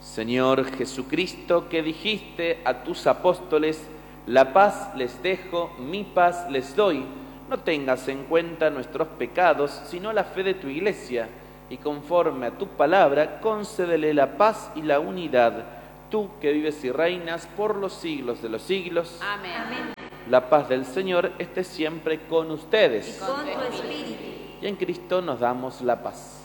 Señor Jesucristo, que dijiste a tus apóstoles, la paz les dejo, mi paz les doy, no tengas en cuenta nuestros pecados, sino la fe de tu Iglesia, y conforme a tu palabra, concédele la paz y la unidad, tú que vives y reinas por los siglos de los siglos. Amén. Amén. La paz del Señor esté siempre con ustedes. Y con tu espíritu. Y en Cristo nos damos la paz.